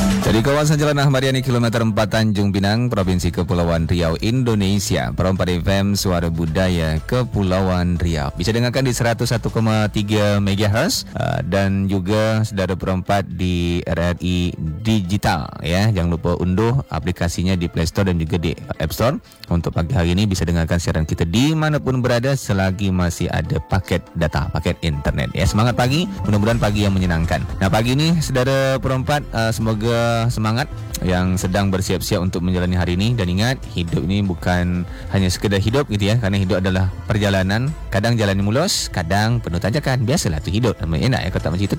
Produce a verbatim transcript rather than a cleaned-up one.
Dari kawasan Jalan Ahmad Yani kilometer empat Tanjung Pinang, Provinsi Kepulauan Riau, Indonesia. Perempat F M Suara Budaya Kepulauan Riau. Bisa dengarkan di seratus satu koma tiga megahertz uh, dan juga saudara perempat di R R I Digital ya. Jangan lupa unduh aplikasinya di Play Store dan juga di App Store. Untuk pagi hari ini bisa dengarkan siaran kita dimanapun berada selagi masih ada paket data, paket internet ya. Semangat pagi, mudah-mudahan pagi yang menyenangkan. Nah, pagi ini saudara perempat uh, semoga semangat yang sedang bersiap-siap untuk menjalani hari ini. Dan ingat, hidup ini bukan hanya sekedar hidup gitu ya, karena hidup adalah perjalanan. Kadang jalan mulus, kadang penuh tanjakan. Biasalah tu hidup. Namanya enak ya, kalau tak macam itu